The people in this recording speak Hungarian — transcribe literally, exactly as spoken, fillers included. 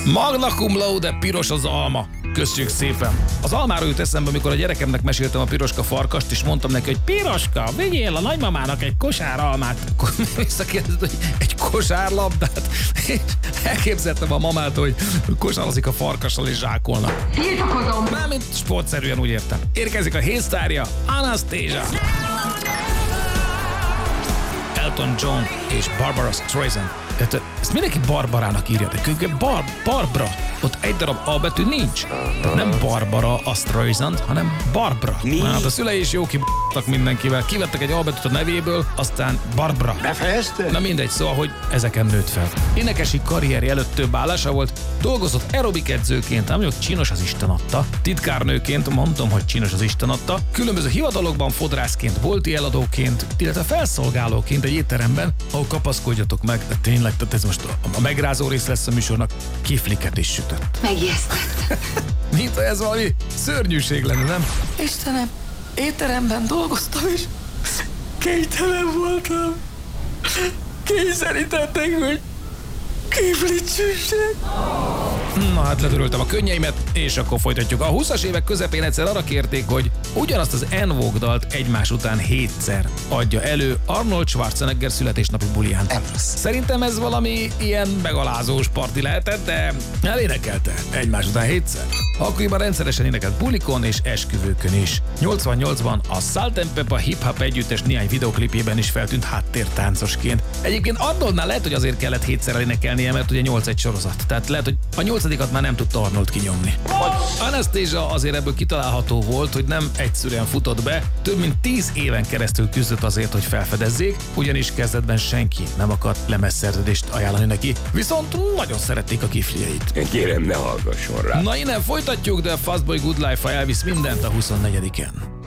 Magna cum laude, piros az alma. Köszönjük szépen. Az almáról jut eszembe, amikor a gyerekemnek meséltem a piroska farkast, és mondtam neki, hogy Piroska, vigyél a nagymamának egy kosár almát. Akkor visszakérdezett, hogy egy kosárlabdát. És elképzeltem a mamát, hogy kosározik a farkassal és zsákolna. Tiltakozom! Mármint sportszerűen úgy értem. Érkezik a hétsztárja, Anastasia. Elton John és Barbara Streisand. Tehát ezt mindenki Barbarának írja, de könyvben Bar Barbara. Ott egy darab A betű nincs. Tehát nem Barbara a Streisand, hanem Barbara. Mi? Hát a szülei is jó kibasztak mindenkivel. Kivettek egy A betűt a nevéből, aztán Barbara. Befejezte? Na mindegy, szóval, hogy ezeken nőtt fel. Énekesi karrierje előtt több állása volt, dolgozott aerobik edzőként, nem mondjuk csinos az Isten adta, titkárnőként, mondom, hogy csinos az Isten adta, különböző hivatalokban fodrászként, bolti eladóként, illetve felszolgálóként egy étteremben, ahol kapaszkodjatok meg, de tényleg, tehát ez most a, a megrázó rész lesz a műsornak, kifliket is sütött. Megijesztett. Mint ha ez valami szörnyűség lenne, nem? Istenem, étteremben dolgoztam, és kénytelen voltam. Kényszerítettek, hogy kiflit süssek. Na hát ledöröltem a könnyeimet, és akkor folytatjuk. A húszas évek közepén egyszer arra kérték, hogy ugyanazt az En Vogue dalt egymás után hétszer adja elő Arnold Schwarzenegger születésnapi buliján. Szerintem ez valami ilyen megalázós parti lehetett, de elénekelte egymás után hétszer. Akkoriban rendszeresen énekelt bulikon és esküvőkön is. nyolcvannyolcban a Salt and Pepper hip-hop együttes néhány videoklipjében is feltűnt háttértáncosként. Egyébként Arnoldnál lehet, hogy azért kellett hétszer elénekelnie, mert ugye nyolc egy sorozat. Tehát lehet, hogy a nyolcadikat már nem tudta Arnold kinyomni. Anastasia azért ebből kitalálható volt, hogy nem egyszerűen futott be, több mint tíz éven keresztül küzdött azért, hogy felfedezzék, ugyanis kezdetben senki nem akart lemezszerződést ajánlani neki, viszont nagyon szerették a kiflieit. Kérem, ne hallgasson rá. Na innen folytatjuk, de a Fastboy Good Life-a elvisz mindent a huszonnegyediken.